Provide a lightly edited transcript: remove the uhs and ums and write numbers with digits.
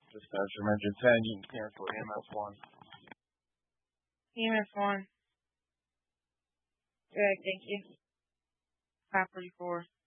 Dispatcher Mention 10, you can cancel EMS 1. EMS 1. Good, thank you. 544.